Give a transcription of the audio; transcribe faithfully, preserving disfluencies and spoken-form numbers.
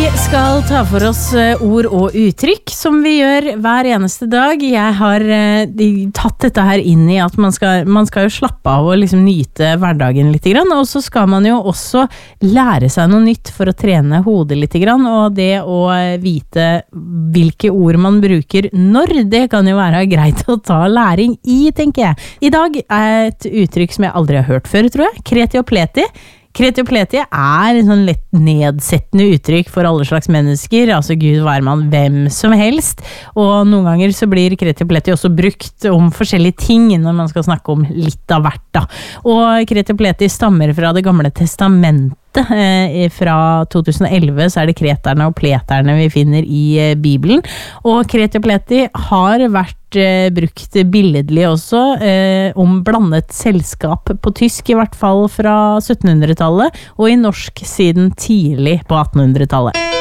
skal ta for oss ord og uttrykk som vi gjør hver eneste dag. Jeg har eh, tatt dette her inn i at man skal, man skal jo slappe av og liksom nyte hverdagen litt grann, og så skal man jo også lære seg noe nytt for å trene hodet litt grann, og det å vite hvilke ord man bruker når, det kan jo være greit å ta læring i, tenker jeg. I dag er et uttrykk som jeg aldri har hørt før, tror jeg. Kreti og pleti. Kreti og pleti er en sånn lett nedsettende uttrykk for alle slags mennesker, altså Gud være man hvem som helst, og noen ganger så blir kreti og pleti også brukt om forskjellige ting når man skal snakke om litt av hvert da. Og kreti og pleti stammer fra det gamle testamentet. Fra to tusen og elleve så er det kreterne og pleterne vi finner i Bibelen, og kreti og pleti har vært eh, brukt billedlig også eh, om blandet selskap på tysk, i hvert fall fra syttenhundretallet, og i norsk siden tidlig på attenhundretallet.